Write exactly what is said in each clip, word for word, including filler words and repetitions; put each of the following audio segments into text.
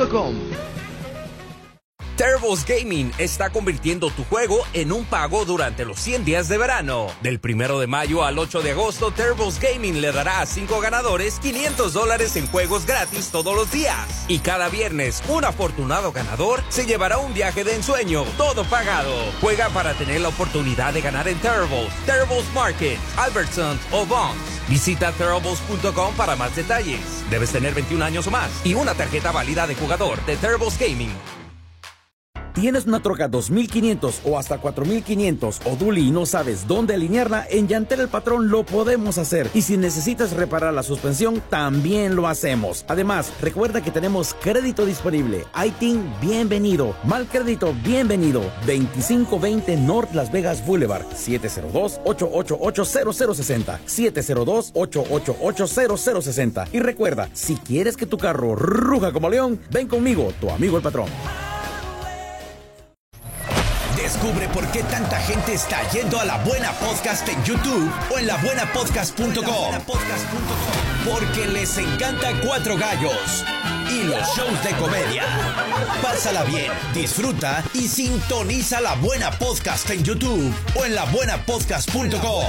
punto com. Turbo's Gaming está convirtiendo tu juego en un pago durante los cien días de verano. Del primero de mayo al ocho de agosto, Turbo's Gaming le dará a cinco ganadores quinientos dólares en juegos gratis todos los días. Y cada viernes, un afortunado ganador se llevará un viaje de ensueño, todo pagado. Juega para tener la oportunidad de ganar en Turbo's, Turbo's Market, Albertsons o Vons. Visita Turbo's punto com para más detalles. Debes tener veintiún años o más y una tarjeta válida de jugador de Turbo's Gaming. ¿Tienes una troca dos mil quinientos o hasta cuatro mil quinientos o dually y no sabes dónde alinearla? En Llantera El Patrón lo podemos hacer. Y si necesitas reparar la suspensión, también lo hacemos. Además, recuerda que tenemos crédito disponible. I T I N, bienvenido. Mal crédito, bienvenido. veinticinco veinte North Las Vegas Boulevard. siete cero dos, ocho ocho ocho, cero cero seis cero. siete cero dos, ocho ocho ocho, cero cero seis cero. Y recuerda, si quieres que tu carro ruja como león, ven conmigo, tu amigo El Patrón. Descubre por qué tanta gente está yendo a La Buena Podcast en YouTube o en la buena podcast punto com. Porque les encanta Cuatro Gallos y los shows de comedia. Pásala bien, disfruta y sintoniza La Buena Podcast en YouTube o en la buena podcast punto com.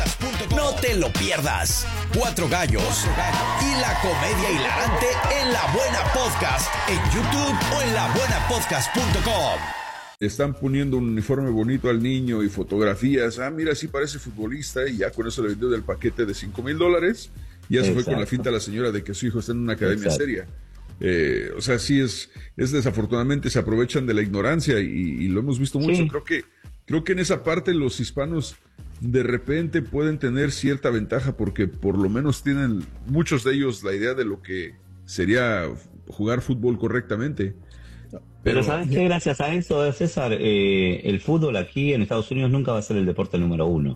No te lo pierdas. Cuatro Gallos y la comedia hilarante en La Buena Podcast en YouTube o en la buena podcast punto com. Están poniendo un uniforme bonito al niño y fotografías. Ah, mira, sí parece futbolista, y ya con eso le vendió del paquete de cinco mil dólares. Ya se fue con la finta a la señora de que su hijo está en una academia Exacto. seria. Eh, o sea, sí es, es desafortunadamente se aprovechan de la ignorancia y, y lo hemos visto mucho. Sí. Creo que, creo que en esa parte los hispanos de repente pueden tener cierta ventaja porque por lo menos tienen muchos de ellos la idea de lo que sería jugar fútbol correctamente. Pero, Pero ¿sabes qué? Gracias a eso, César, eh, el fútbol aquí en Estados Unidos nunca va a ser el deporte número uno.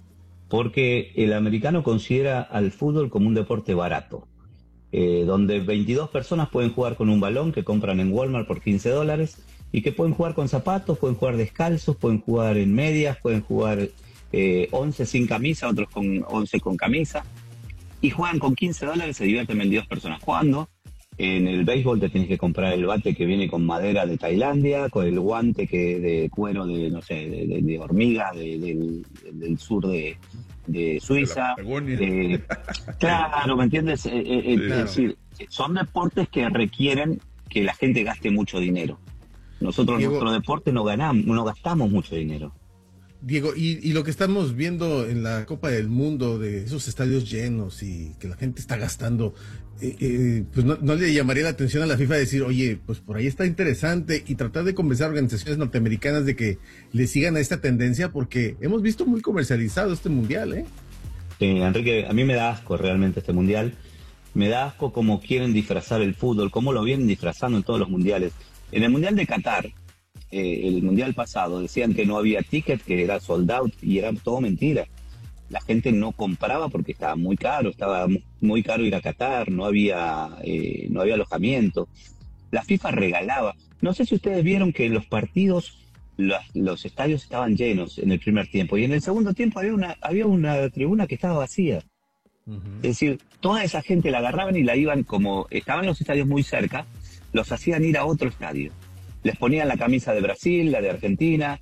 Porque el americano considera al fútbol como un deporte barato. Eh, donde veintidós personas pueden jugar con un balón que compran en Walmart por quince dólares y que pueden jugar con zapatos, pueden jugar descalzos, pueden jugar en medias, pueden jugar eh, once sin camisa, otros con once con camisa. Y juegan con quince dólares, se divierten veintidós personas jugando. En el béisbol te tienes que comprar el bate que viene con madera de Tailandia, con el guante que de cuero de, no sé, de, de, de hormiga de, de, del sur de, de Suiza. De, claro, ¿me entiendes? Eh, eh, sí, claro. Es decir, son deportes que requieren que la gente gaste mucho dinero. Nosotros en nuestro deporte no ganamos, no gastamos mucho dinero. Diego, y, y lo que estamos viendo en la Copa del Mundo, de esos estadios llenos y que la gente está gastando, eh, eh, pues no, no le llamaría la atención a la FIFA decir, oye, pues por ahí está interesante, y tratar de convencer a organizaciones norteamericanas de que le sigan a esta tendencia, porque hemos visto muy comercializado este mundial, ¿eh? Sí, Enrique, a mí me da asco realmente este mundial. Me da asco cómo quieren disfrazar el fútbol, cómo lo vienen disfrazando en todos los mundiales. En el mundial de Qatar, Eh, el mundial pasado, decían que no había ticket, que era sold out, y era todo mentira. La gente no compraba porque estaba muy caro, estaba muy caro ir a Qatar, no había, eh, no había alojamiento. La FIFA regalaba. No sé si ustedes vieron que en los partidos los, los estadios estaban llenos en el primer tiempo, y en el segundo tiempo había una, había una tribuna que estaba vacía. Uh-huh. Es decir, toda esa gente la agarraban y la iban, como estaban los estadios muy cerca, los hacían ir a otro estadio. Les ponían la camisa de Brasil, la de Argentina,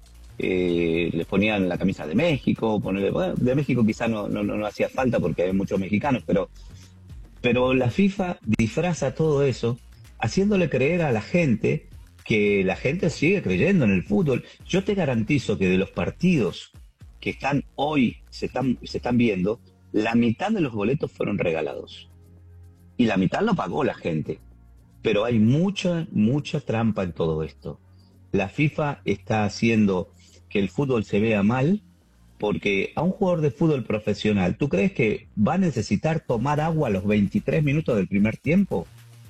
eh, les ponían la camisa de México, ponerle, bueno, de México quizá no, no, no hacía falta porque hay muchos mexicanos, pero, pero la FIFA disfraza todo eso, haciéndole creer a la gente que la gente sigue creyendo en el fútbol. Yo te garantizo que de los partidos que están hoy, se están, se están viendo, la mitad de los boletos fueron regalados. Y la mitad lo pagó la gente. Pero hay mucha, mucha trampa en todo esto. La FIFA está haciendo que el fútbol se vea mal, porque a un jugador de fútbol profesional, ¿tú crees que va a necesitar tomar agua a los veintitrés minutos del primer tiempo?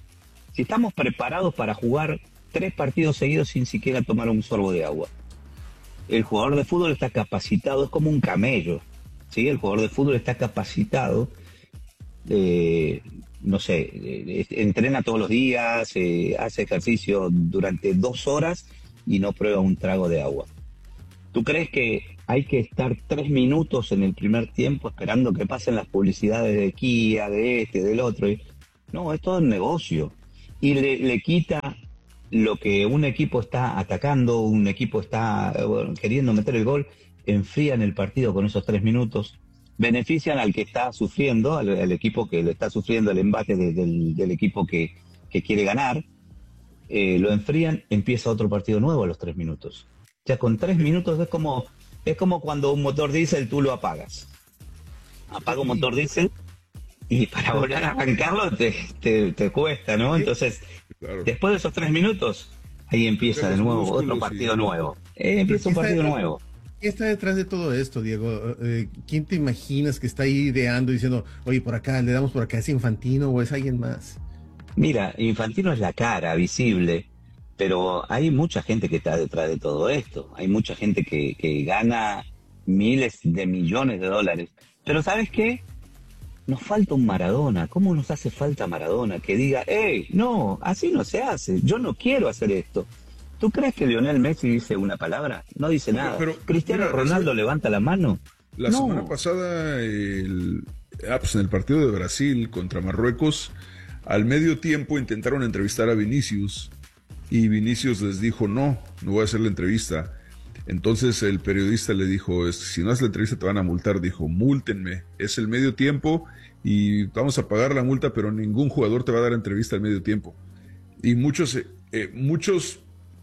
Si estamos preparados para jugar tres partidos seguidos sin siquiera tomar un sorbo de agua. El jugador de fútbol está capacitado, es como un camello, ¿sí? El jugador de fútbol está capacitado, eh, no sé, eh, entrena todos los días, eh, hace ejercicio durante dos horas y no prueba un trago de agua. ¿Tú crees que hay que estar tres minutos en el primer tiempo esperando que pasen las publicidades de Kia, de este, del otro? No, es todo un negocio. Y le, le quita lo que un equipo está atacando, un equipo está bueno, queriendo meter el gol, enfrían el partido con esos tres minutos, benefician al que está sufriendo, al, al equipo que le está sufriendo el embate de, del, del equipo que, que quiere ganar, eh, lo enfrían, empieza otro partido nuevo a los tres minutos. Ya con tres minutos es como, es como cuando un motor diésel tú lo apagas. Apaga un motor diésel y para volver a arrancarlo te, te, te cuesta, ¿no? Entonces, claro. Después de esos tres minutos, ahí empieza de nuevo otro partido nuevo. Eh, empieza un partido nuevo. ¿Qué está detrás de todo esto, Diego? Eh, ¿Quién te imaginas que está ahí ideando, diciendo, oye, por acá, le damos por acá, es Infantino o es alguien más? Mira, Infantino es la cara visible, pero hay mucha gente que está detrás de todo esto. Hay mucha gente que, que gana miles de millones de dólares. Pero ¿sabes qué? Nos falta un Maradona. ¿Cómo nos hace falta Maradona? Que diga, hey, no, así no se hace. Yo no quiero hacer esto. ¿Tú crees que Lionel Messi dice una palabra? No dice nada. Pero, ¿Cristiano mira, Ronaldo levanta la mano? La no. semana pasada, el, ah, pues en el partido de Brasil contra Marruecos, al medio tiempo intentaron entrevistar a Vinicius y Vinicius les dijo, no, no voy a hacer la entrevista. Entonces el periodista le dijo, si no haces la entrevista te van a multar. Dijo, múltenme, es el medio tiempo y vamos a pagar la multa, pero ningún jugador te va a dar entrevista al medio tiempo. Y muchos, eh, muchos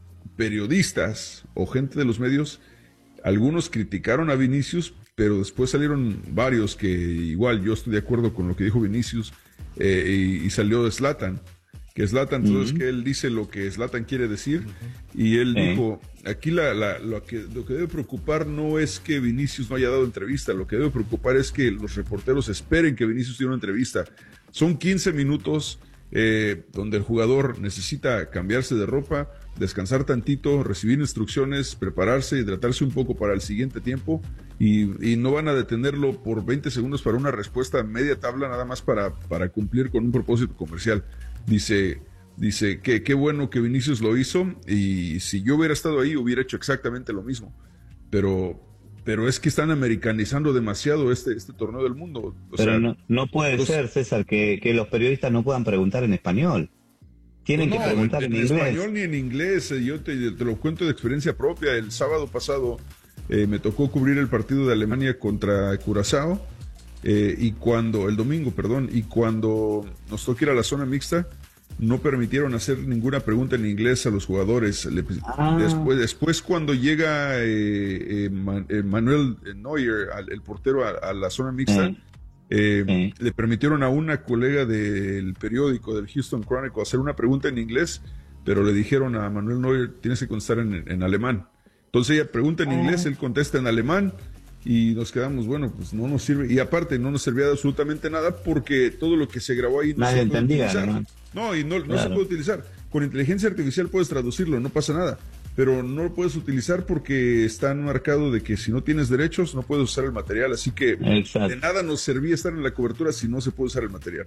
periodistas o gente de los medios, algunos criticaron a Vinicius, pero después salieron varios que igual yo estoy de acuerdo con lo que dijo Vinicius, eh, y, y salió Zlatan. Que Zlatan, uh-huh. entonces que él dice lo que Zlatan quiere decir, uh-huh. y él uh-huh. dijo, aquí la, la, lo, que, lo que debe preocupar no es que Vinicius no haya dado entrevista, lo que debe preocupar es que los reporteros esperen que Vinicius dé una entrevista. Son quince minutos eh, donde el jugador necesita cambiarse de ropa, descansar tantito, recibir instrucciones, prepararse, hidratarse un poco para el siguiente tiempo, y, y no van a detenerlo por veinte segundos para una respuesta media tabla nada más para, para cumplir con un propósito comercial. Dice, dice que qué bueno que Vinicius lo hizo, y si yo hubiera estado ahí hubiera hecho exactamente lo mismo, pero, pero es que están americanizando demasiado este, este torneo del mundo. O pero sea, no, no puede los, ser, César, que, que los periodistas no puedan preguntar en español. Tienen no, que preguntar en, en, en inglés. En español ni en inglés. Yo te, te lo cuento de experiencia propia. El sábado pasado eh, me tocó cubrir el partido de Alemania contra Curazao, eh, y cuando, el domingo, perdón, y cuando nos tocó ir a la zona mixta, no permitieron hacer ninguna pregunta en inglés a los jugadores. Le, ah. después, después, cuando llega eh, eh, Man, eh, Manuel Neuer, al, el portero, a, a la zona mixta, sí. Eh, sí. le permitieron a una colega del periódico, del Houston Chronicle, hacer una pregunta en inglés, pero le dijeron a Manuel Neuer, tienes que contestar en, en alemán. Entonces ella pregunta en ah. inglés, él contesta en alemán, y nos quedamos, bueno, pues no nos sirve, y aparte no nos servía de absolutamente nada, porque todo lo que se grabó ahí no Nadie se puede entendía, utilizar. ¿no? No, y no, no claro. se puede utilizar. Con inteligencia artificial puedes traducirlo, no pasa nada, pero no lo puedes utilizar porque está marcado de que si no tienes derechos no puedes usar el material, así que Exacto. de nada nos servía estar en la cobertura si no se puede usar el material.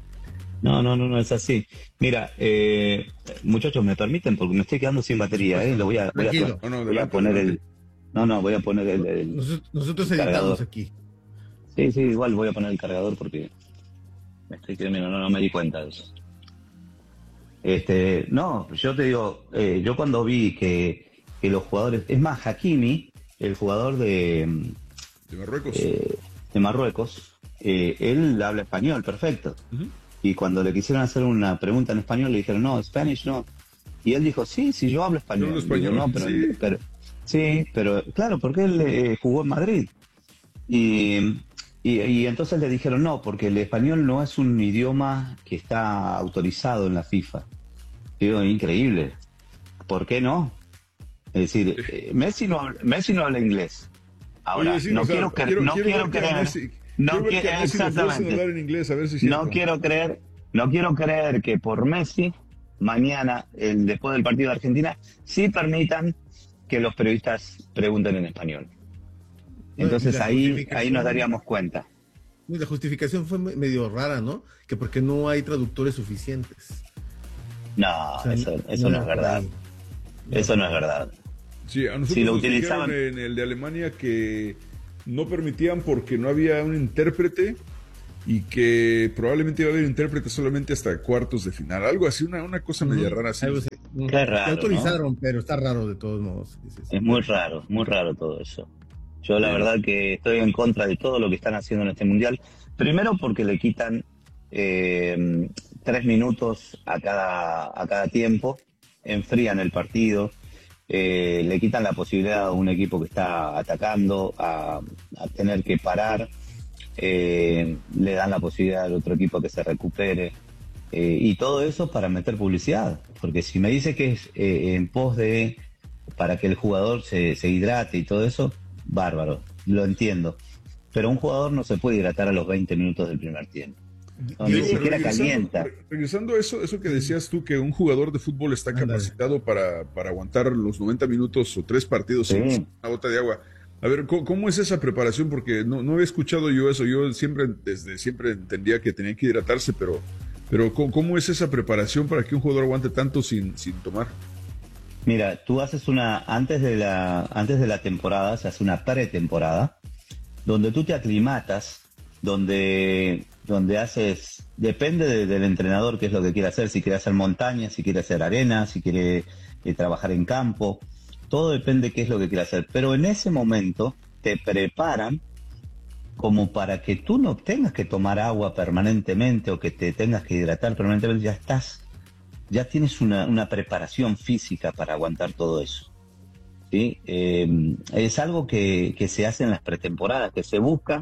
No, no, no, no es así. Mira, eh, muchachos, me permiten porque me estoy quedando sin batería, ¿eh? Lo voy a, voy a, no, no, voy a poner el... No, no, voy a poner el... el nosotros nosotros el editamos aquí. Sí, sí, igual voy a poner el cargador porque me estoy quedando, no, no me di cuenta de eso. Este, no, yo te digo, eh, yo cuando vi que, que los jugadores, es más, Hakimi, el jugador de, de Marruecos, eh, de Marruecos eh, él habla español, perfecto. Uh-huh. Y cuando le quisieron hacer una pregunta en español, le dijeron, no, Spanish no. Y él dijo, sí, sí, yo hablo español. Yo hablo español, digo, no, pero, sí. Pero, sí, pero claro, porque él eh, jugó en Madrid. Y... Y, y entonces le dijeron no, porque el español no es un idioma que está autorizado en la FIFA. Digo, increíble. ¿Por qué no? Es decir, eh, Messi no Messi no habla inglés. Ahora, Oye, sí, no, o sea, quiero, quiero, no quiero, quiero creer, Messi, no quiero quiero exactamente. Hablar en inglés, a ver si no quiero creer, no quiero creer que por Messi mañana, el, después del partido de Argentina, sí permitan que los periodistas pregunten en español. Entonces ahí, ahí nos daríamos cuenta. La justificación fue medio rara, ¿no? Que porque no hay traductores suficientes. No, o sea, eso, eso no, no es verdad. No. Eso no es verdad. Sí, a nosotros si lo nos utilizaban en el de Alemania que no permitían porque no había un intérprete y que probablemente iba a haber intérprete solamente hasta cuartos de final. Algo así, una, una cosa uh-huh. media rara así. Algo así. Qué raro, te autorizaron, ¿no? pero está raro de todos modos. Sí, sí, sí. Es muy raro, muy raro todo eso. Yo la verdad que estoy en contra de todo lo que están haciendo en este mundial. Primero porque le quitan eh, tres minutos a cada, a cada tiempo, enfrían el partido, eh, le quitan la posibilidad a un equipo que está atacando a, a tener que parar, eh, le dan la posibilidad al otro equipo que se recupere. Eh, y todo eso para meter publicidad, porque si me dice que es eh, en pos de para que el jugador se, se hidrate y todo eso, bárbaro, lo entiendo, pero un jugador no se puede hidratar a los veinte minutos del primer tiempo, no, ni siquiera calienta. Regresando a eso, eso que decías tú, que un jugador de fútbol está capacitado para, para aguantar los noventa minutos o tres partidos sin sí. una gota de agua. A ver, ¿cómo, ¿cómo es esa preparación? Porque no, no había escuchado yo eso, yo siempre, desde siempre entendía que tenía que hidratarse, pero Pero ¿cómo es esa preparación para que un jugador aguante tanto sin, sin tomar? Mira, tú haces una, antes de la, antes de la temporada, se hace una pretemporada, donde tú te aclimatas, donde, donde haces, depende de, del entrenador qué es lo que quiere hacer, si quiere hacer montaña, si quiere hacer arena, si quiere eh, trabajar en campo, todo depende de qué es lo que quiere hacer. Pero en ese momento te preparan como para que tú no tengas que tomar agua permanentemente o que te tengas que hidratar permanentemente, ya estás, ya tienes una, una preparación física para aguantar todo eso, ¿sí? Eh, es algo que, que se hace en las pretemporadas, que se busca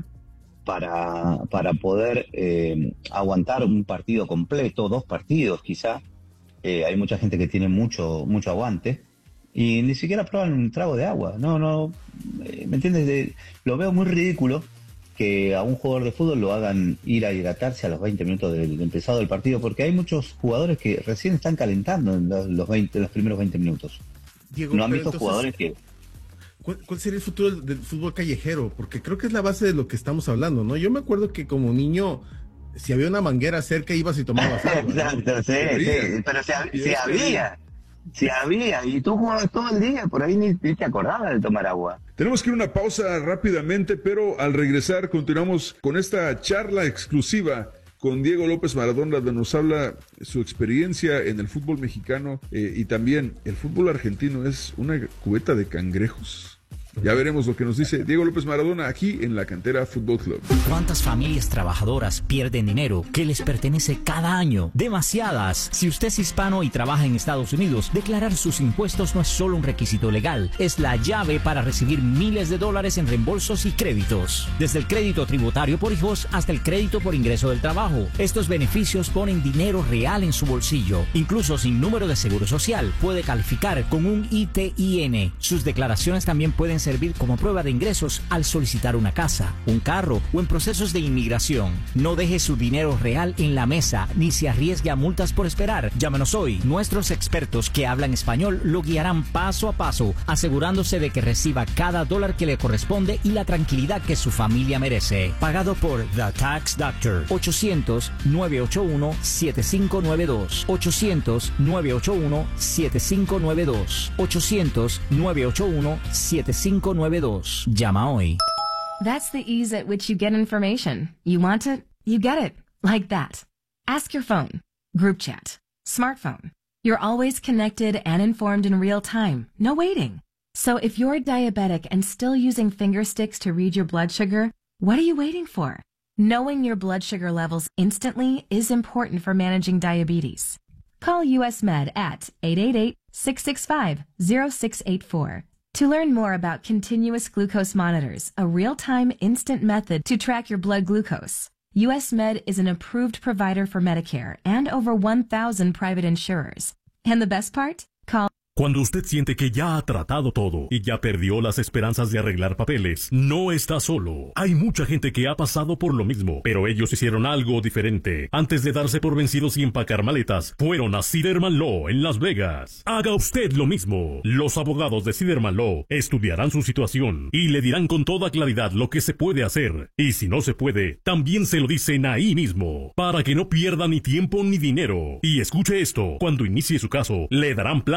para, para poder eh, aguantar un partido completo, dos partidos quizá. Eh, hay mucha gente que tiene mucho, mucho aguante y ni siquiera prueban un trago de agua. No, no, eh, ¿me entiendes? De, lo veo muy ridículo que a un jugador de fútbol lo hagan ir a hidratarse a los veinte minutos del empezado del partido, porque hay muchos jugadores que recién están calentando en los, los, veinte, los primeros veinte minutos. Diego, no han visto entonces, jugadores que... ¿cuál, ¿Cuál sería el futuro del fútbol callejero? Porque creo que es la base de lo que estamos hablando, ¿no? Yo me acuerdo que como niño, si había una manguera cerca, ibas y tomabas agua, ¿no? Exacto, sí, sí, pero si, si había... Si había, y tú jugabas todo el día, por ahí ni, ni te acordabas de tomar agua. Tenemos que ir a una pausa rápidamente, pero al regresar continuamos con esta charla exclusiva con Diego López Maradona, donde nos habla su experiencia en el fútbol mexicano eh, y también el fútbol argentino es una cubeta de cangrejos. Ya veremos lo que nos dice Diego López Maradona aquí en la Cantera Fútbol Club. ¿Cuántas familias trabajadoras pierden dinero que les pertenece cada año? Demasiadas. Si usted es hispano y trabaja en Estados Unidos, declarar sus impuestos no es solo un requisito legal, es la llave para recibir miles de dólares en reembolsos y créditos. Desde el crédito tributario por hijos hasta el crédito por ingreso del trabajo. Estos beneficios ponen dinero real en su bolsillo. Incluso sin número de seguro social, puede calificar con un I T I N. Sus declaraciones también pueden ser servir como prueba de ingresos al solicitar una casa, un carro o en procesos de inmigración. No deje su dinero real en la mesa ni se arriesgue a multas por esperar. Llámenos hoy. Nuestros expertos que hablan español lo guiarán paso a paso, asegurándose de que reciba cada dólar que le corresponde y la tranquilidad que su familia merece. Pagado por The Tax Doctor. ochocientos, nueve ocho uno, siete cinco nueve dos. ochocientos, nueve ocho uno, siete cinco nueve dos. ochocientos, nueve ocho uno, siete cinco nueve dos. Llama hoy. That's the ease at which you get information. You want it, you get it. Like that. Ask your phone. Group chat. Smartphone. You're always connected and informed in real time. No waiting. So if you're diabetic and still using finger sticks to read your blood sugar, what are you waiting for? Knowing your blood sugar levels instantly is important for managing diabetes. Call U S Med at eight eight eight, six six five, zero six eight four. To learn more about continuous glucose monitors, a real-time instant method to track your blood glucose, U S Med is an approved provider for Medicare and over one thousand private insurers. And the best part? Call Cuando usted siente que ya ha tratado todo y ya perdió las esperanzas de arreglar papeles, no está solo. Hay mucha gente que ha pasado por lo mismo, pero ellos hicieron algo diferente. Antes de darse por vencidos y empacar maletas, fueron a Siderman Law en Las Vegas. Haga usted lo mismo. Los abogados de Siderman Law estudiarán su situación y le dirán con toda claridad lo que se puede hacer. Y si no se puede, también se lo dicen ahí mismo, para que no pierda ni tiempo ni dinero. Y escuche esto, cuando inicie su caso, le darán planes de pago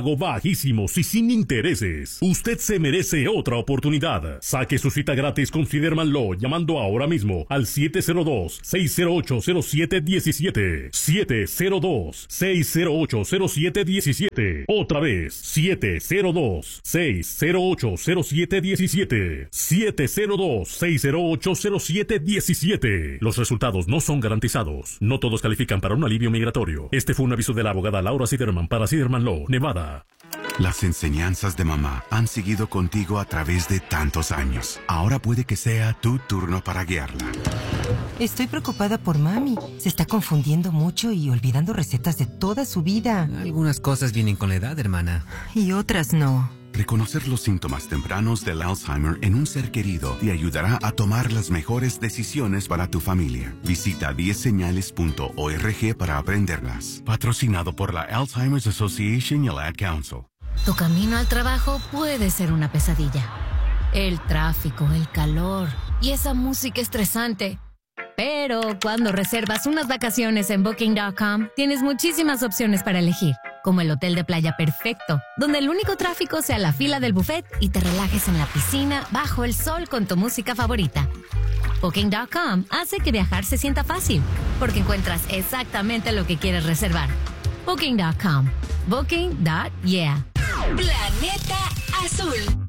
pago bajísimos y sin intereses. Usted se merece otra oportunidad. Saque su cita gratis con Fiderman Law llamando ahora mismo al siete cero dos, seis cero ocho, cero siete uno siete. siete cero dos, seis cero ocho, cero siete uno siete. Otra vez, siete cero dos, seis cero ocho, cero siete uno siete. siete cero dos, seis cero ocho, cero siete uno siete. Los resultados no son garantizados. No todos califican para un alivio migratorio. Este fue un aviso de la abogada Laura Siderman para Siderman Law, Nevada. Las enseñanzas de mamá han seguido contigo a través de tantos años. Ahora puede que sea tu turno para guiarla. Estoy preocupada por mami. Se está confundiendo mucho y olvidando recetas de toda su vida. Algunas cosas vienen con la edad, hermana. Y otras no. Reconocer los síntomas tempranos del Alzheimer en un ser querido te ayudará a tomar las mejores decisiones para tu familia. Visita diez señales punto org para aprenderlas. Patrocinado por la Alzheimer's Association y el Ad Council. Tu camino al trabajo puede ser una pesadilla. El tráfico, el calor y esa música estresante. Pero cuando reservas unas vacaciones en Booking punto com, tienes muchísimas opciones para elegir, como el hotel de playa perfecto, donde el único tráfico sea la fila del buffet y te relajes en la piscina bajo el sol con tu música favorita. Booking punto com hace que viajar se sienta fácil, porque encuentras exactamente lo que quieres reservar. Booking punto com. Booking punto yeah. Planeta Azul.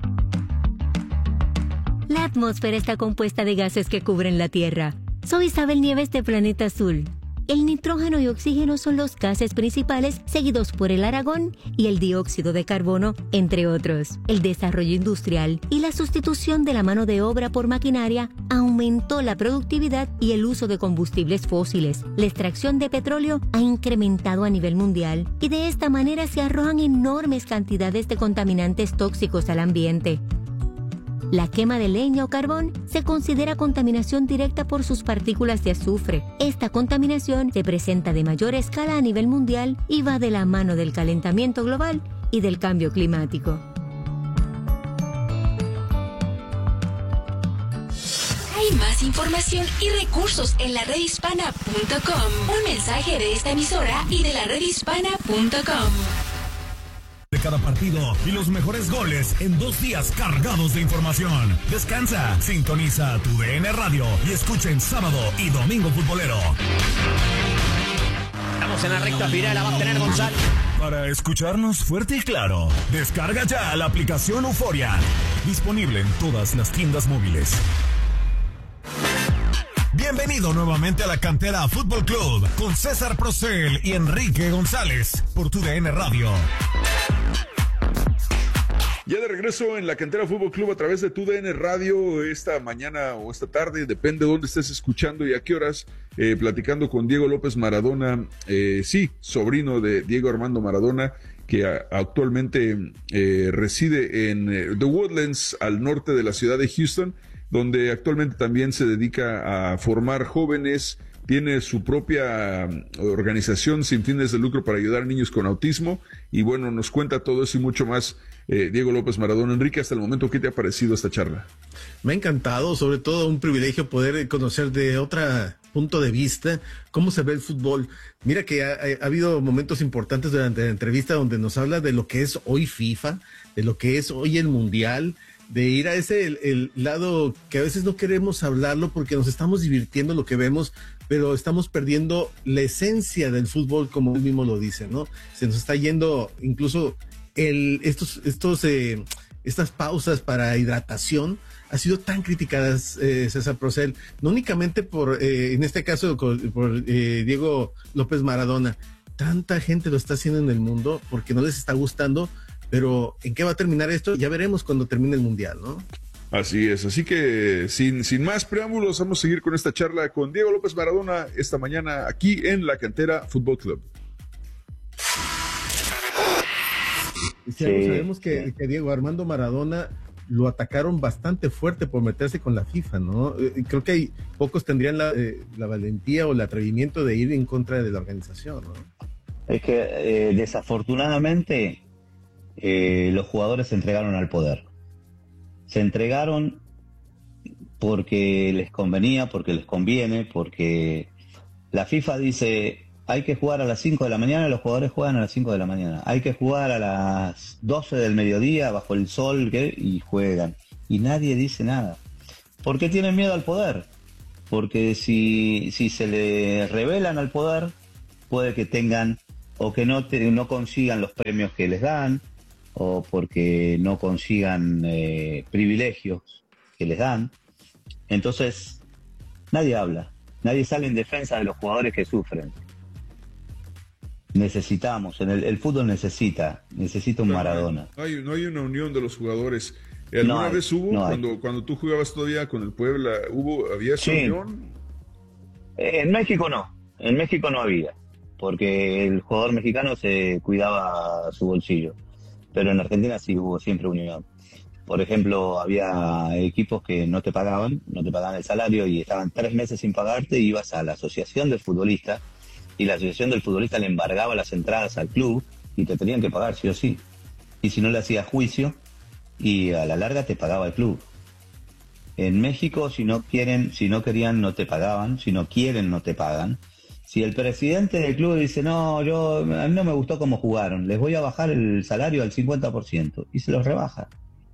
La atmósfera está compuesta de gases que cubren la Tierra. Soy Isabel Nieves de Planeta Azul. El nitrógeno y oxígeno son los gases principales, seguidos por el argón y el dióxido de carbono, entre otros. El desarrollo industrial y la sustitución de la mano de obra por maquinaria aumentó la productividad y el uso de combustibles fósiles. La extracción de petróleo ha incrementado a nivel mundial y de esta manera se arrojan enormes cantidades de contaminantes tóxicos al ambiente. La quema de leña o carbón se considera contaminación directa por sus partículas de azufre. Esta contaminación se presenta de mayor escala a nivel mundial y va de la mano del calentamiento global y del cambio climático. Hay más información y recursos en la red hispana punto com. Un mensaje de esta emisora y de la red hispana punto com. De cada partido y los mejores goles en dos días cargados de información. Descansa, sintoniza tu D N Radio y escucha en sábado y domingo futbolero. Estamos en la recta final, la va a tener Gonzalo. Para escucharnos fuerte y claro, descarga ya la aplicación Euforia. Disponible en todas las tiendas móviles. Bienvenido nuevamente a la Cantera Fútbol Club con César Procel y Enrique González por tu D N Radio. Ya de regreso en la Cantera Fútbol Club a través de tu D N Radio esta mañana o esta tarde, depende de dónde estés escuchando y a qué horas, eh, platicando con Diego López Maradona, eh, sí, sobrino de Diego Armando Maradona, que a, actualmente eh, reside en eh, The Woodlands, al norte de la ciudad de Houston, donde actualmente también se dedica a formar jóvenes, tiene su propia organización sin fines de lucro para ayudar a niños con autismo, y bueno, nos cuenta todo eso y mucho más eh, Diego López Maradona. Enrique, hasta el momento, ¿qué te ha parecido esta charla? Me ha encantado, sobre todo un privilegio poder conocer de otro punto de vista cómo se ve el fútbol. Mira que ha, ha habido momentos importantes durante la entrevista donde nos habla de lo que es hoy FIFA, de lo que es hoy el Mundial, de ir a ese el, el lado que a veces no queremos hablarlo porque nos estamos divirtiendo lo que vemos, pero estamos perdiendo la esencia del fútbol, como él mismo lo dice, ¿no? Se nos está yendo incluso el estos estos eh, estas pausas para hidratación ha sido tan criticadas, eh, César Procel, no únicamente por, eh, en este caso, por, por eh, Diego López Maradona. Tanta gente lo está haciendo en el mundo porque no les está gustando. Pero ¿en qué va a terminar esto? Ya veremos cuando termine el Mundial, ¿no? Así es, así que sin, sin más preámbulos, vamos a seguir con esta charla con Diego López Maradona esta mañana aquí en la Cantera Fútbol Club. Sí, sabemos que, que Diego Armando Maradona lo atacaron bastante fuerte por meterse con la FIFA, ¿no? Creo que hay, pocos tendrían la, eh, la valentía o el atrevimiento de ir en contra de la organización, ¿no? Es que eh, desafortunadamente Eh, los jugadores se entregaron al poder. Se entregaron porque les convenía, porque les conviene, porque la FIFA dice, hay que jugar a las cinco de la mañana, los jugadores juegan a las cinco de la mañana. Hay que jugar a las doce del mediodía bajo el sol, ¿qué? Y juegan. Y nadie dice nada. ¿Por qué tienen miedo al poder? Porque si, si se le rebelan al poder, puede que tengan o que no, te, no consigan los premios que les dan, o porque no consigan eh, privilegios que les dan. Entonces, nadie habla. Nadie sale en defensa de los jugadores que sufren. Necesitamos, en el, el fútbol necesita, necesita un Maradona. No hay, no hay una unión de los jugadores. ¿Alguna No hay, vez hubo, no hay. cuando, cuando tú jugabas todavía con el Puebla, hubo, había esa Sí. unión? Eh, en México no, en México no había, porque el jugador mexicano se cuidaba su bolsillo. Pero en Argentina sí hubo siempre unión. Por ejemplo, había equipos que no te pagaban, no te pagaban el salario y estaban tres meses sin pagarte, y ibas a la asociación del futbolista y la asociación del futbolista le embargaba las entradas al club y te tenían que pagar sí o sí. Y si no le hacías juicio, y a la larga te pagaba el club. En México, si no quieren, si no querían, no te pagaban, si no quieren, no te pagan. Si el presidente del club dice, no, yo a mí no me gustó cómo jugaron, les voy a bajar el salario al cincuenta por ciento, y se los rebaja.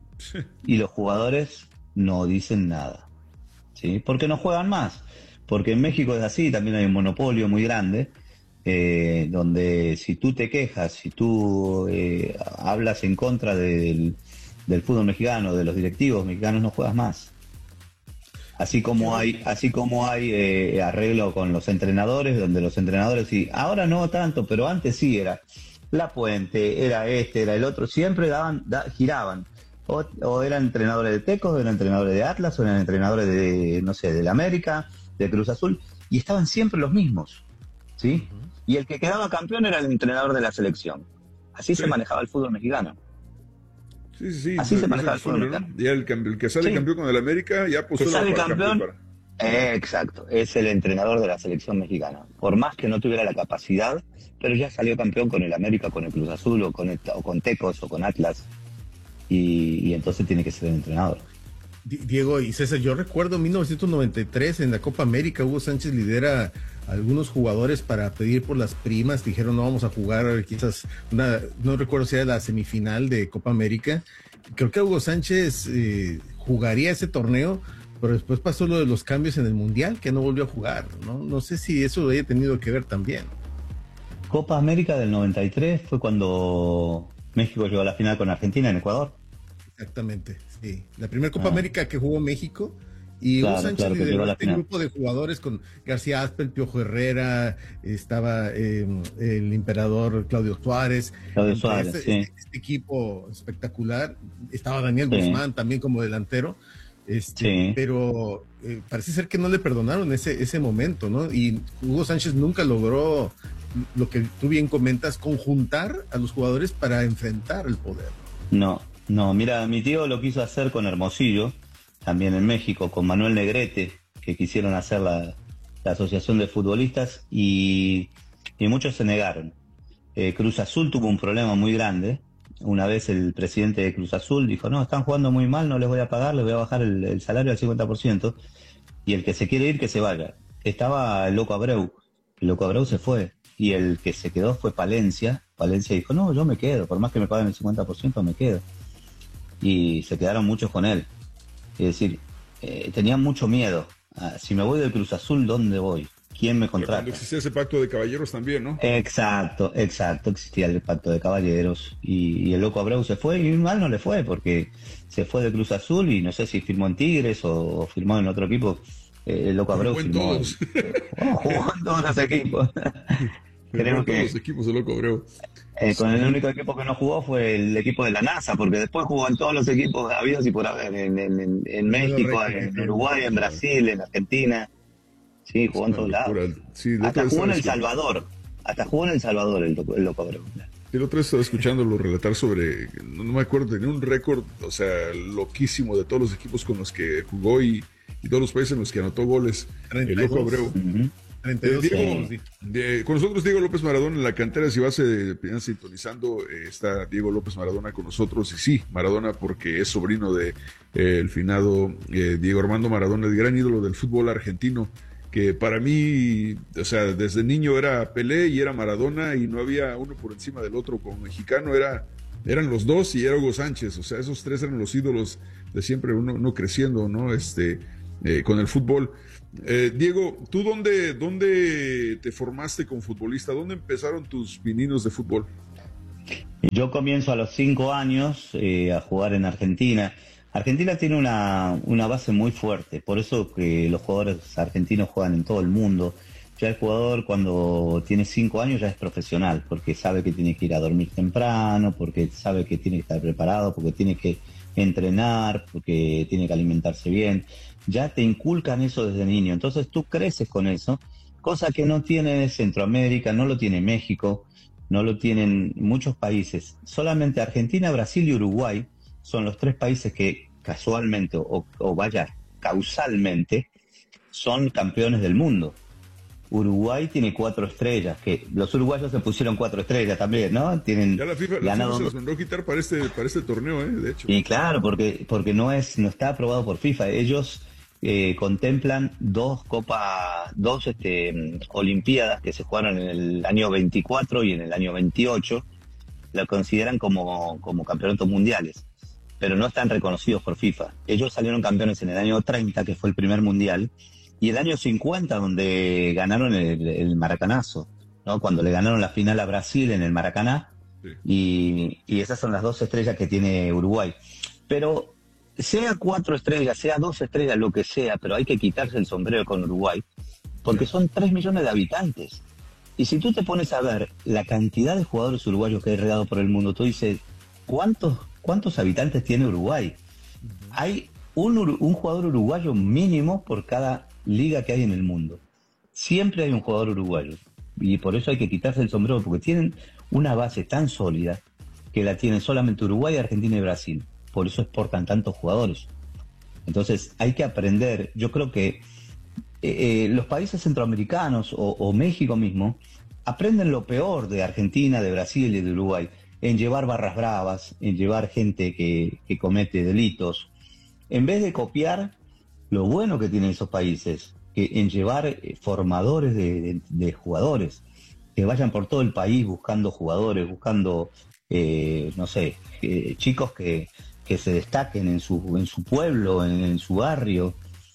Y los jugadores no dicen nada, ¿sí? Porque no juegan más. Porque en México es así, también hay un monopolio muy grande, eh, donde si tú te quejas, si tú eh, hablas en contra de, del, del fútbol mexicano, de los directivos mexicanos, no juegas más. Así como hay, así como hay eh, arreglo con los entrenadores, donde los entrenadores sí, ahora no tanto, pero antes sí era La Puente, era este, era el otro, siempre daban, da, giraban. O, o eran entrenadores de Tecos, o eran entrenadores de Atlas, o eran entrenadores de, no sé, del América, de Cruz Azul, y estaban siempre los mismos, ¿sí? Uh-huh. Y el que quedaba campeón era el entrenador de la selección. Así sí. se manejaba el fútbol mexicano. Sí, sí, sí. Así se manejaba el fútbol mexicano. Ya el, el que sale sí. campeón con el América ya puso la sale campeón. Para... Eh, exacto, es el entrenador de la selección mexicana. Por más que no tuviera la capacidad, pero ya salió campeón con el América, con el Cruz Azul, o con, el, o con Tecos, o con Atlas. Y, y entonces tiene que ser el entrenador. Diego y César, yo recuerdo en mil novecientos noventa y tres en la Copa América, Hugo Sánchez lidera a algunos jugadores para pedir por las primas, dijeron no vamos a jugar quizás, una, no recuerdo si era la semifinal de Copa América, creo que Hugo Sánchez eh, jugaría ese torneo, pero después pasó lo de los cambios en el Mundial, que no volvió a jugar, ¿no? No sé si eso haya tenido que ver también. Copa América del noventa y tres fue cuando México llegó a la final con Argentina en Ecuador. Exactamente, sí. La primera Copa ah. América que jugó México, y claro, Hugo Sánchez claro, lideró este grupo de jugadores con García Aspe, Piojo Herrera, estaba eh, el emperador Claudio Suárez. Claudio Suárez, este, sí. este, este equipo espectacular. Estaba Daniel sí. Guzmán también como delantero. Este, sí. Pero eh, parece ser que no le perdonaron ese, ese momento, ¿no? Y Hugo Sánchez nunca logró, lo que tú bien comentas, conjuntar a los jugadores para enfrentar el poder. No, no, mira, mi tío lo quiso hacer con Hermosillo, también en México, con Manuel Negrete, que quisieron hacer la, la asociación de futbolistas, y, y muchos se negaron. Eh, Cruz Azul tuvo un problema muy grande. Una vez el presidente de Cruz Azul dijo, no, están jugando muy mal, no les voy a pagar, les voy a bajar el, el salario al cincuenta por ciento, y el que se quiere ir, que se vaya. Estaba el Loco Abreu, el Loco Abreu se fue, y el que se quedó fue Palencia. Palencia dijo, no, yo me quedo, por más que me paguen el cincuenta por ciento me quedo. Y se quedaron muchos con él. Es decir, eh, tenían mucho miedo. Ah, si me voy del Cruz Azul, ¿dónde voy? ¿Quién me contrata? Cuando existía ese pacto de caballeros también, ¿no? Exacto, exacto, existía el pacto de caballeros, y, y el Loco Abreu se fue, y mal no le fue, porque se fue de Cruz Azul, y no sé si firmó en Tigres o, o firmó en otro equipo. Eh, el Loco Abreu jugó en firmó, todos. Oh, jugó en todos los equipos. Creo que todos los equipos el Loco Abreu. Eh, con el único equipo que no jugó fue el equipo de la NASA, porque después jugó en todos los equipos habidos y por haber, en, en, en, en México, en Uruguay, en Brasil, en Argentina. Sí, jugó en todos lados. Sí, hasta jugó en El Salvador. Hasta jugó en El Salvador el, el Loco Abreu. El otro día estaba escuchándolo relatar sobre, no, no me acuerdo, tenía un récord, o sea, loquísimo de todos los equipos con los que jugó y, y todos los países en los que anotó goles. treinta y dos. El Loco Abreu. Uh-huh. treinta y dos, eh, Diego, sí. de, con nosotros Diego López Maradona en la cantera, si vas eh, sintonizando, eh, está Diego López Maradona con nosotros, y sí, Maradona porque es sobrino de eh, el finado eh, Diego Armando Maradona, el gran ídolo del fútbol argentino. que para mí, o sea, desde niño era Pelé y era Maradona y no había uno por encima del otro. Como mexicano era, eran los dos y era Hugo Sánchez, o sea, esos tres eran los ídolos de siempre, uno, uno creciendo, ¿no? Este, eh, con el fútbol. Eh, Diego, ¿tú dónde, dónde te formaste como futbolista? ¿Dónde empezaron tus pininos de fútbol? Yo comienzo a los cinco años eh, a jugar en Argentina. Argentina tiene una, una base muy fuerte, por eso que los jugadores argentinos juegan en todo el mundo. Ya el jugador cuando tiene cinco años ya es profesional, porque sabe que tiene que ir a dormir temprano, porque sabe que tiene que estar preparado, porque tiene que entrenar, porque tiene que alimentarse bien. Ya te inculcan eso desde niño, entonces tú creces con eso, cosa que no tiene Centroamérica, no lo tiene México, no lo tienen muchos países. Solamente Argentina, Brasil y Uruguay son los tres países que casualmente o, o vaya causalmente son campeones del mundo. Uruguay tiene cuatro estrellas, que los uruguayos se pusieron cuatro estrellas también, ¿no? Tienen ya la FIFA, la FIFA se los mandó a quitar para este, para este torneo, ¿eh? De hecho. Y claro, porque, porque no es, no está aprobado por FIFA. Ellos eh, contemplan dos copas, dos este, olimpiadas que se jugaron en el año veinticuatro y en el año veintiocho, la consideran como, como campeonatos mundiales, pero no están reconocidos por FIFA. Ellos salieron campeones en el año treinta, que fue el primer mundial, y el año cincuenta, donde ganaron el, el Maracanazo, ¿no? Cuando le ganaron la final a Brasil en el Maracaná, sí. y, y esas son las dos estrellas que tiene Uruguay. Pero sea cuatro estrellas, sea dos estrellas, lo que sea, pero hay que quitarse el sombrero con Uruguay, porque son tres millones de habitantes. Y si tú te pones a ver la cantidad de jugadores uruguayos que hay regado por el mundo, tú dices, ¿cuántos, cuántos habitantes tiene Uruguay? Uh-huh. Hay un, un jugador uruguayo mínimo por cada liga que hay en el mundo. Siempre hay un jugador uruguayo. Y por eso hay que quitarse el sombrero, porque tienen una base tan sólida que la tienen solamente Uruguay, Argentina y Brasil. Por eso exportan tantos jugadores. Entonces hay que aprender. Yo creo que eh, los países centroamericanos o, o México mismo aprenden lo peor de Argentina, de Brasil y de Uruguay, en llevar barras bravas, en llevar gente que, que comete delitos, en vez de copiar lo bueno que tienen esos países, que en llevar eh, formadores de, de, de jugadores, que vayan por todo el país buscando jugadores, buscando, eh, no sé, eh, chicos que, que se destaquen en su, en su pueblo, en, en su barrio,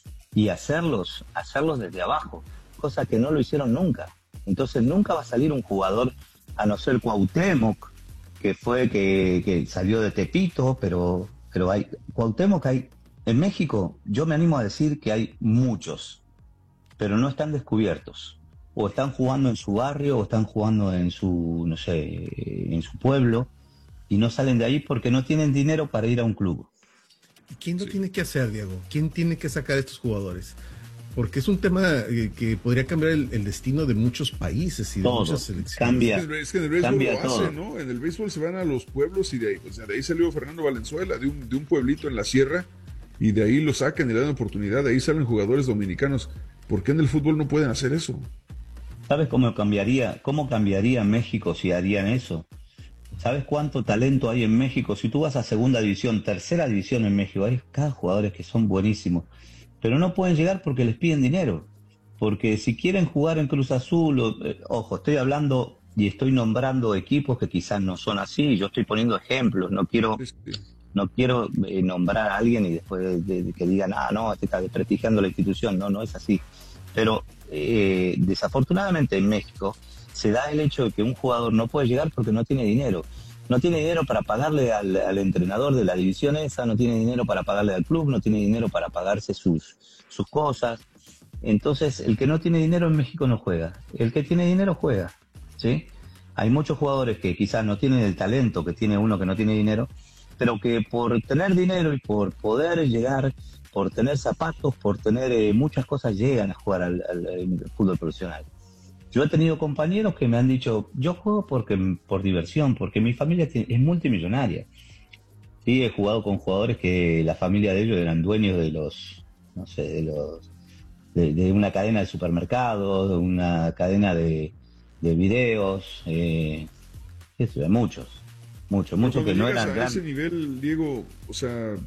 y hacerlos, hacerlos desde abajo, cosa que no lo hicieron nunca. Entonces nunca va a salir un jugador, a no ser Cuauhtémoc, que fue que, que salió de Tepito, pero, pero hay Cuauhtémoc hay en México. Yo me animo a decir que hay muchos, pero no están descubiertos. O están jugando en su barrio, o están jugando en su, no sé, en su pueblo, y no salen de ahí porque no tienen dinero para ir a un club. ¿Quién lo sí. tiene que hacer, Diego? ¿Quién tiene que sacar a estos jugadores? Porque es un tema eh, que podría cambiar el, el destino de muchos países y de todo, muchas selecciones. Cambia, es que, es que en el béisbol cambia lo todo. hacen, ¿no? En el béisbol se van a los pueblos y de ahí, o sea, de ahí salió Fernando Valenzuela, de un, de un pueblito en la sierra, y de ahí lo sacan y le dan oportunidad, de ahí salen jugadores dominicanos. ¿Por qué en el fútbol no pueden hacer eso? ¿Sabes cómo cambiaría, cómo cambiaría México si harían eso? ¿Sabes cuánto talento hay en México? Si tú vas a segunda división, tercera división en México, hay cada jugadores que son buenísimos, pero no pueden llegar porque les piden dinero. Porque si quieren jugar en Cruz Azul, o, eh, ojo, estoy hablando y estoy nombrando equipos que quizás no son así, yo estoy poniendo ejemplos, no quiero no quiero eh, nombrar a alguien y después de, de que digan, ah, no, este está desprestigiando la institución, no, no es así. Pero eh, desafortunadamente en México se da el hecho de que un jugador no puede llegar porque no tiene dinero. No tiene dinero para pagarle al, al entrenador de la división esa, no tiene dinero para pagarle al club, no tiene dinero para pagarse sus, sus cosas. Entonces, el que no tiene dinero en México no juega. El que tiene dinero juega, ¿sí? Hay muchos jugadores que quizás no tienen el talento que tiene uno que no tiene dinero, pero que por tener dinero y por poder llegar, por tener zapatos, por tener eh, muchas cosas, llegan a jugar al, al, al fútbol profesional. Yo he tenido compañeros que me han dicho, yo juego porque por diversión, porque mi familia es multimillonaria. Sí, he jugado con jugadores que la familia de ellos eran dueños de los, no sé, de los, de, de una cadena de supermercados, de una cadena de, de videos, eh, eso, de muchos, muchos, muchos que no eran grandes. A ese nivel, Diego, o sea,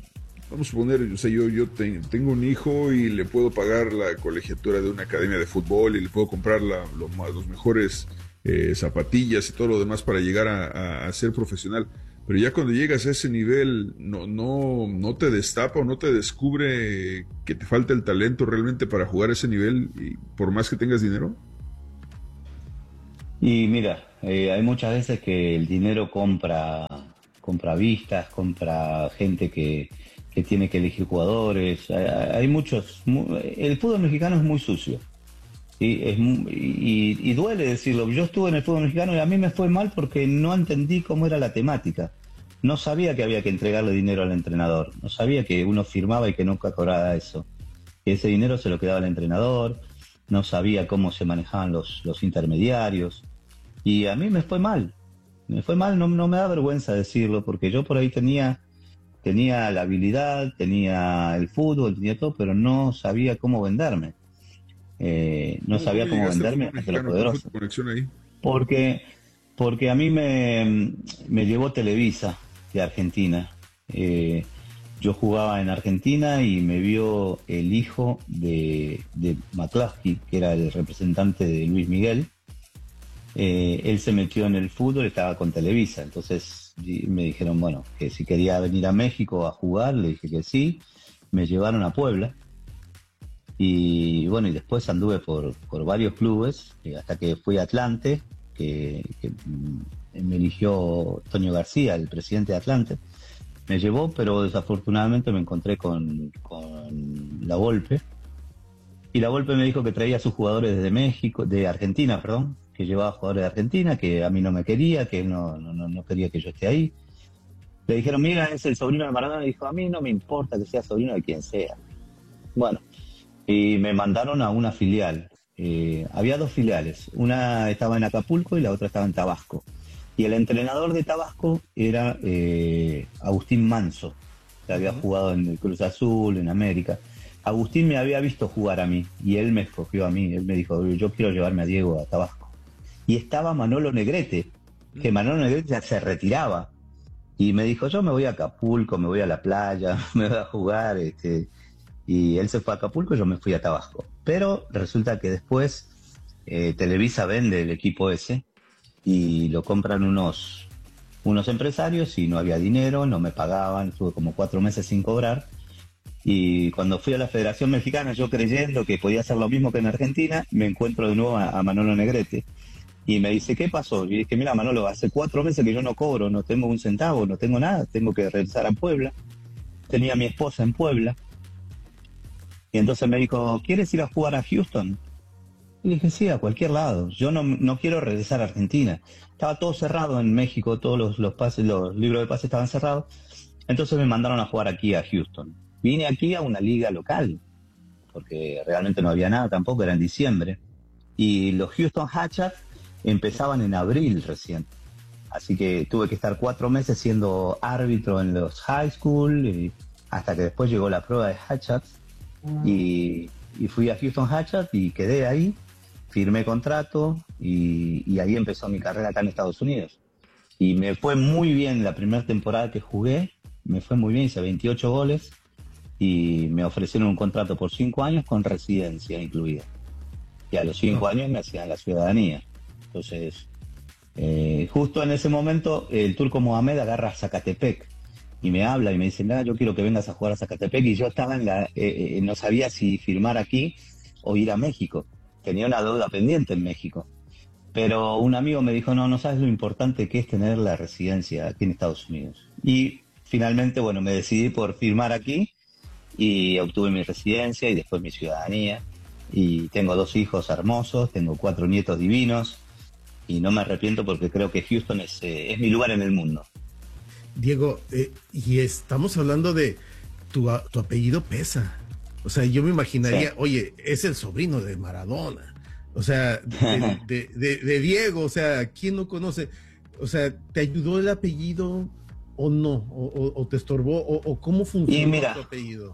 vamos a suponer, o sea, yo, yo te, tengo un hijo y le puedo pagar la colegiatura de una academia de fútbol y le puedo comprar la, lo, los mejores eh, zapatillas y todo lo demás para llegar a, a, a ser profesional. Pero ya cuando llegas a ese nivel, no, no, no te destapa o no te descubre que te falta el talento realmente para jugar a ese nivel, y por más que tengas dinero. Y mira, eh, hay muchas veces que el dinero compra, compra vistas, compra gente que, que tiene que elegir jugadores. Hay, hay muchos. El fútbol mexicano es muy sucio. ¿Sí? Es muy, y, y duele decirlo. Yo estuve en el fútbol mexicano y a mí me fue mal porque no entendí cómo era la temática. No sabía que había que entregarle dinero al entrenador. No sabía que uno firmaba y que nunca cobraba eso. Que ese dinero se lo quedaba el entrenador. No sabía cómo se manejaban los, los intermediarios. Y a mí me fue mal. Me fue mal, no, no me da vergüenza decirlo, porque yo por ahí tenía, tenía la habilidad, tenía el fútbol, tenía todo, pero no sabía cómo venderme. Eh, no sabía cómo venderme ante lo poderoso. Porque, porque a mí me, me llevó Televisa de Argentina. Eh, yo jugaba en Argentina y me vio el hijo de, de McCluskey, que era el representante de Luis Miguel. Eh, él se metió en el fútbol, estaba con Televisa, entonces me dijeron, bueno, que si quería venir a México a jugar, le dije que sí. Me llevaron a Puebla. Y bueno, y después anduve por, por varios clubes, hasta que fui a Atlante, que, que me eligió Toño García, el presidente de Atlante. Me llevó, pero desafortunadamente me encontré con, con La Volpe. Y La Volpe me dijo que traía a sus jugadores desde México, de Argentina, perdón, que llevaba jugadores de Argentina, que a mí no me quería, que no, no, no quería que yo esté ahí. Le dijeron, mira, es el sobrino de Maradona. Y dijo, a mí no me importa que sea sobrino de quien sea. Bueno. Y me mandaron a una filial. Eh, había dos filiales. Una estaba en Acapulco y la otra estaba en Tabasco. Y el entrenador de Tabasco era eh, Agustín Manso, que había jugado en el Cruz Azul, en América. Agustín me había visto jugar a mí y él me escogió a mí. Él me dijo, yo quiero llevarme a Diego a Tabasco. Y estaba Manolo Negrete, que Manolo Negrete ya se retiraba. Y me dijo, yo me voy a Acapulco, me voy a la playa, me voy a jugar, este... Y él se fue a Acapulco y yo me fui a Tabasco. Pero resulta que después eh, Televisa vende el equipo ese y lo compran unos, unos empresarios y no había dinero, no me pagaban, estuve como cuatro meses sin cobrar. Y cuando fui a la Federación Mexicana, yo creyendo que podía hacer lo mismo que en Argentina, me encuentro de nuevo a, a Manolo Negrete. Y me dice, ¿qué pasó? Y dije, mira, Manolo, hace cuatro meses que yo no cobro, no tengo un centavo, no tengo nada, tengo que regresar a Puebla. Tenía a mi esposa en Puebla. Y entonces me dijo, ¿quieres ir a jugar a Houston? Y dije, sí, a cualquier lado. Yo no, no quiero regresar a Argentina. Estaba todo cerrado en México, todos los, los pases, los libros de pases estaban cerrados. Entonces me mandaron a jugar aquí a Houston. Vine aquí a una liga local, porque realmente no había nada tampoco, era en diciembre. Y los Houston Hatchets empezaban en abril recién. Así que tuve que estar cuatro meses siendo árbitro en los high school, y hasta que después llegó la prueba de Hatchets. Y, y fui a Houston Hatchets y quedé ahí, firmé contrato y, y ahí empezó mi carrera acá en Estados Unidos. Y me fue muy bien la primera temporada que jugué, me fue muy bien, hice veintiocho goles y me ofrecieron un contrato por cinco años con residencia incluida. Y a los cinco años me hacían la ciudadanía. Entonces, eh, justo en ese momento el turco Mohamed agarra a Zacatepec. Y me habla y me dice, nada, yo quiero que vengas a jugar a Zacatepec. Y yo estaba en la, eh, eh, no sabía si firmar aquí o ir a México. Tenía una deuda pendiente en México. Pero un amigo me dijo, no, no sabes lo importante que es tener la residencia aquí en Estados Unidos. Y finalmente, bueno, me decidí por firmar aquí y obtuve mi residencia y después mi ciudadanía. Y tengo dos hijos hermosos, tengo cuatro nietos divinos y no me arrepiento porque creo que Houston es, eh, es mi lugar en el mundo. Diego, eh, y estamos hablando de tu, tu apellido pesa. O sea, yo me imaginaría, sí. Oye, es el sobrino de Maradona. O sea, de, de, de, de Diego, o sea, ¿quién no conoce? O sea, ¿te ayudó el apellido o no? ¿O, o, o te estorbó? ¿O, o cómo funciona mira, tu apellido?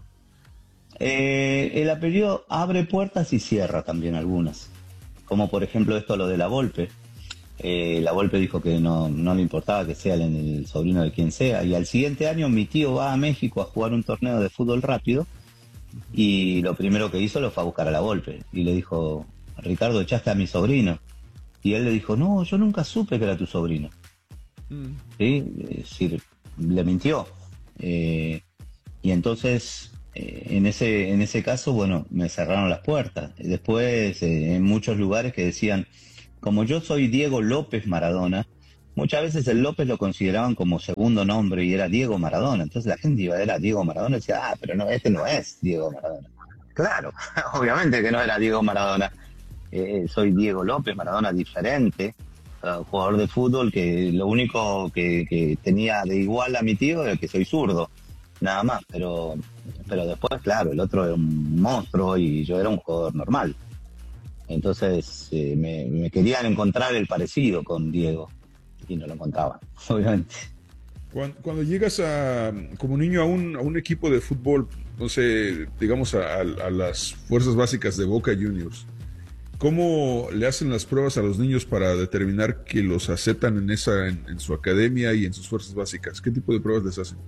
Eh, el apellido abre puertas y cierra también algunas. Como por ejemplo esto, lo de La Volpe. Eh, la Volpe dijo que no, no le importaba que sea el, el sobrino de quien sea. Y al siguiente año mi tío va a México a jugar un torneo de fútbol rápido y lo primero que hizo lo fue a buscar a la Volpe. Y le dijo, Ricardo, echaste a mi sobrino. Y él le dijo, no, yo nunca supe que era tu sobrino. Mm. ¿Sí? Es decir, le mintió. Eh, y entonces, eh, en ese en ese caso, bueno, me cerraron las puertas. Después, eh, en muchos lugares que decían, como yo soy Diego López Maradona, muchas veces el López lo consideraban como segundo nombre y era Diego Maradona. Entonces la gente iba a ver a Diego Maradona y decía, ah, pero no, este no es Diego Maradona. Claro, obviamente que no era Diego Maradona. Eh, soy Diego López Maradona diferente, uh, jugador de fútbol que lo único que, que tenía de igual a mi tío era que soy zurdo, nada más. Pero, pero después, claro, el otro era un monstruo y yo era un jugador normal. Entonces eh, me, me querían encontrar el parecido con Diego y no lo encontraban, obviamente. Cuando, cuando llegas a, como niño a un, a un equipo de fútbol, no sé, digamos a, a las fuerzas básicas de Boca Juniors, ¿cómo le hacen las pruebas a los niños para determinar que los aceptan en esa en, en su academia y en sus fuerzas básicas? ¿Qué tipo de pruebas les hacen?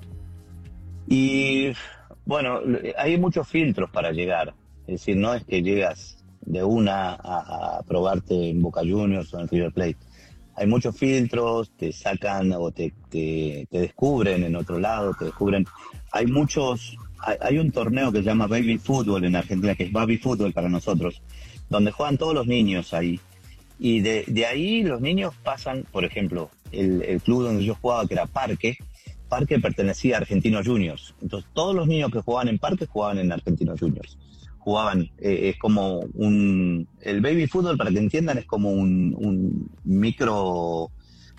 Y bueno, hay muchos filtros para llegar. Es decir, no es que llegas de una a, a probarte en Boca Juniors o en River Plate. Hay muchos filtros, te sacan o te, te, te descubren en otro lado, te descubren. Hay muchos, hay, hay un torneo que se llama Baby Fútbol en Argentina, que es Baby Fútbol para nosotros, donde juegan todos los niños ahí. Y de, de ahí los niños pasan, por ejemplo, el, el club donde yo jugaba, que era Parque, Parque pertenecía a Argentinos Juniors. Entonces todos los niños que jugaban en Parque jugaban en Argentinos Juniors. Jugaban, eh, es como un... El baby fútbol, para que entiendan, es como un, un micro,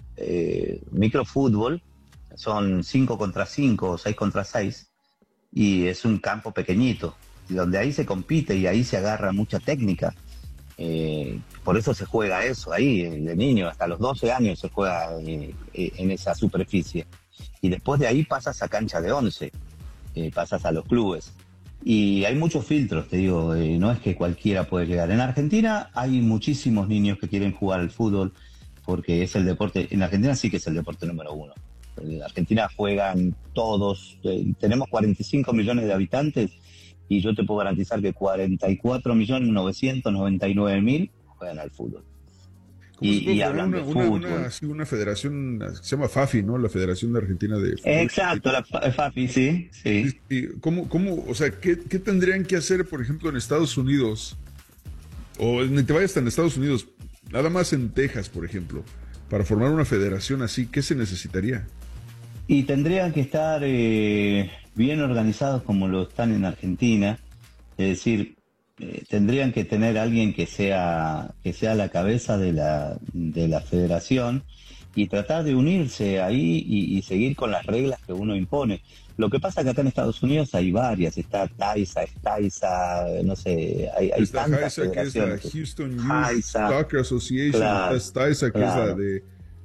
eh, micro fútbol. Son cinco contra cinco o seis contra seis. Y es un campo pequeñito, donde ahí se compite y ahí se agarra mucha técnica. Eh, por eso se juega eso ahí, de niño, hasta los doce años se juega eh, eh, en esa superficie. Y después de ahí pasas a cancha de once, eh, pasas a los clubes. Y hay muchos filtros, te digo, eh, no es que cualquiera puede llegar. En Argentina hay muchísimos niños que quieren jugar al fútbol porque es el deporte, en Argentina sí que es el deporte número uno. En Argentina juegan todos, eh, tenemos cuarenta y cinco millones de habitantes y yo te puedo garantizar que cuarenta y cuatro millones novecientos noventa y nueve mil juegan al fútbol. Y, y hablando una, de una, fútbol. Una, sí, una federación que se llama FAFI, ¿no? La Federación de Argentina de Fútbol. Exacto, la FAFI, sí. sí. Y, ¿cómo, cómo, o sea, ¿qué, qué tendrían que hacer, por ejemplo, en Estados Unidos? O ni te vayas hasta en Estados Unidos, nada más en Texas, por ejemplo, para formar una federación así, ¿qué se necesitaría? Y tendrían que estar eh, bien organizados como lo están en Argentina, es decir, eh, tendrían que tener alguien que sea que sea la cabeza de la de la federación y tratar de unirse ahí y, y seguir con las reglas que uno impone. Lo que pasa es que acá en Estados Unidos hay varias, está TAISA, TAISA, no sé, hay, hay está tantas TAISA, que es la Houston Youth Soccer Association, claro, está TAISA, que claro. es la de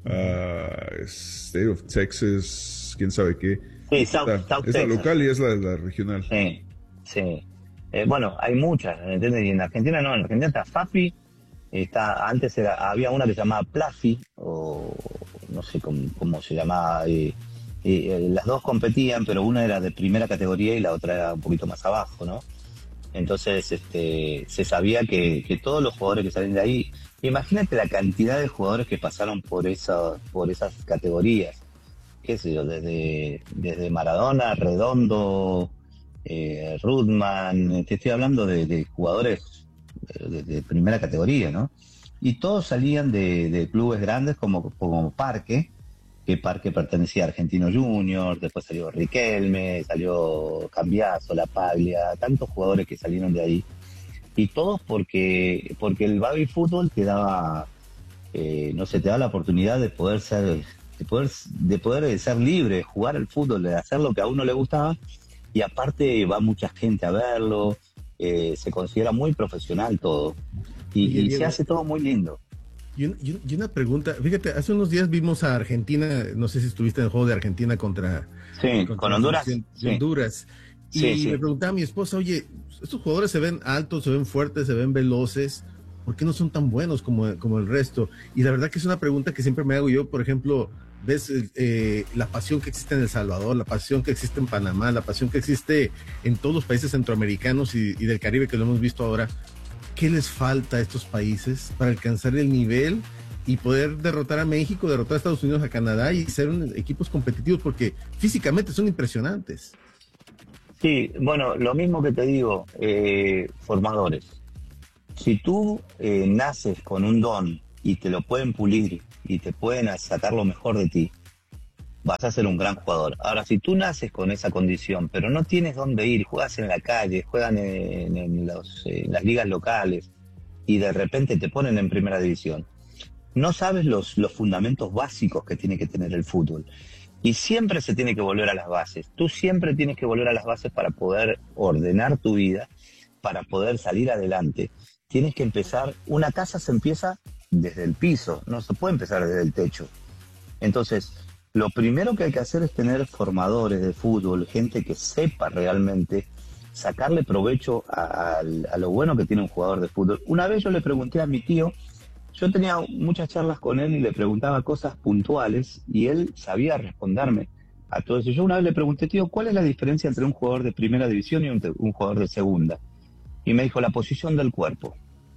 uh, State of Texas, quién sabe qué. Sí, South, está, South es Texas. la local y es la, la regional. Sí, sí. Eh, bueno, hay muchas, ¿entiendes? Y en Argentina no, en Argentina está FAFI, está, antes era, había una que se llamaba PLAFI, o no sé cómo, cómo se llamaba, eh, eh, las dos competían, pero una era de primera categoría y la otra era un poquito más abajo, ¿no? Entonces este, se sabía que, que todos los jugadores que salen de ahí, imagínate la cantidad de jugadores que pasaron por, esa, por esas categorías, qué sé yo, desde, desde Maradona, Redondo, eh, Rudman, te estoy hablando de, de jugadores de, de primera categoría, ¿no? Y todos salían de, de clubes grandes como, como Parque, que Parque pertenecía a Argentinos Juniors, después salió Riquelme, salió Cambiaso, La Paglia, tantos jugadores que salieron de ahí. Y todos porque, porque el baby fútbol te daba, eh, no sé, te da la oportunidad de poder ser, de poder, de poder ser libre, jugar al fútbol, de hacer lo que a uno le gustaba, y aparte va mucha gente a verlo, eh, se considera muy profesional todo, y, y se hace todo muy lindo. Y, un, y una pregunta, fíjate, hace unos días vimos a Argentina, no sé si estuviste en el juego de Argentina contra, sí, contra con Honduras. Sí. Honduras. Y sí, sí. me preguntaba a mi esposa, oye, estos jugadores se ven altos, se ven fuertes, se ven veloces, ¿por qué no son tan buenos como, como el resto? Y la verdad que es una pregunta que siempre me hago yo, por ejemplo, ves eh, la pasión que existe en El Salvador, la pasión que existe en Panamá, la pasión que existe en todos los países centroamericanos y, y del Caribe que lo hemos visto ahora. ¿Qué les falta a estos países para alcanzar el nivel y poder derrotar a México, derrotar a Estados Unidos, a Canadá y ser un, equipos competitivos? Porque físicamente son impresionantes. Sí, bueno, lo mismo que te digo, eh, formadores. Si tú eh, naces con un don y te lo pueden pulir y te pueden sacar lo mejor de ti, vas a ser un gran jugador. Ahora, si tú naces con esa condición, pero no tienes dónde ir, juegas en la calle, juegan en, en, los, en las ligas locales y de repente te ponen en primera división, no sabes los, los fundamentos básicos que tiene que tener el fútbol. Y siempre se tiene que volver a las bases. Tú siempre tienes que volver a las bases para poder ordenar tu vida, para poder salir adelante. Tienes que empezar, una casa se empieza desde el piso, no se puede empezar desde el techo. Entonces, lo primero que hay que hacer es tener formadores de fútbol, gente que sepa realmente sacarle provecho a, a, a lo bueno que tiene un jugador de fútbol. Una vez yo le pregunté a mi tío, yo tenía muchas charlas con él y le preguntaba cosas puntuales y él sabía responderme a todo eso. Yo una vez le pregunté, tío, ¿cuál es la diferencia entre un jugador de primera división y un, un jugador de segunda? Y me dijo, la posición del cuerpo.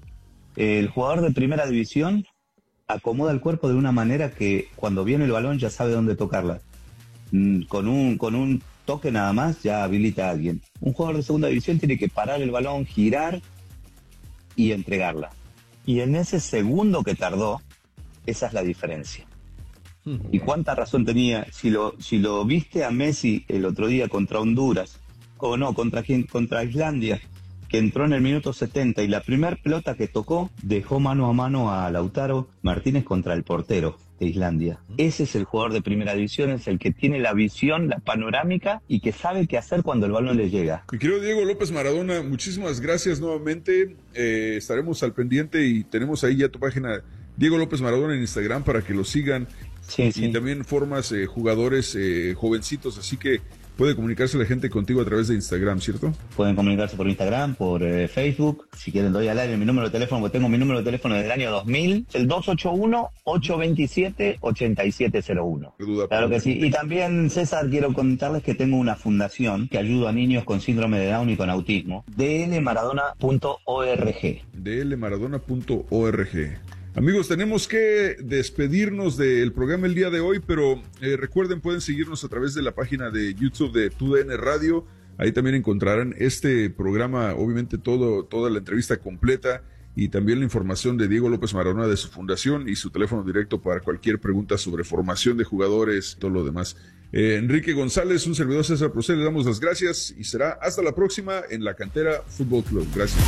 El jugador de primera división acomoda el cuerpo de una manera que cuando viene el balón ya sabe dónde tocarla. Con un, con un toque nada más ya habilita a alguien. Un jugador de segunda división tiene que parar el balón, girar y entregarla. Y en ese segundo que tardó, esa es la diferencia. ¿Y cuánta razón tenía? Si lo, si lo viste a Messi el otro día contra Honduras, o no, contra, contra Islandia, que entró en el minuto setenta y la primera pelota que tocó dejó mano a mano a Lautaro Martínez contra el portero de Islandia. Ese es el jugador de primera división, es el que tiene la visión, la panorámica y que sabe qué hacer cuando el balón le llega. Mi querido Diego López Maradona, muchísimas gracias nuevamente. Eh, estaremos al pendiente y tenemos ahí ya tu página Diego López Maradona en Instagram para que lo sigan. Sí, sí. Y también formas eh, jugadores eh, jovencitos, así que puede comunicarse la gente contigo a través de Instagram, ¿cierto? Pueden comunicarse por Instagram, por eh, Facebook. Si quieren doy al aire mi número de teléfono, porque tengo mi número de teléfono desde el año dos mil, el dos ocho uno, ocho dos siete, ocho siete cero uno. Claro que sí. Y también, César, quiero contarles que tengo una fundación que ayuda a niños con síndrome de Down y con autismo. d l maradona punto org. d l maradona punto org. Amigos, tenemos que despedirnos del programa el día de hoy, pero eh, recuerden, pueden seguirnos a través de la página de YouTube de Tu D N Radio. Ahí también encontrarán este programa, obviamente todo, toda la entrevista completa y también la información de Diego López Maradona de su fundación y su teléfono directo para cualquier pregunta sobre formación de jugadores y todo lo demás. Eh, Enrique González, un servidor César Procel, le damos las gracias y será hasta la próxima en La Cantera Fútbol Club. Gracias.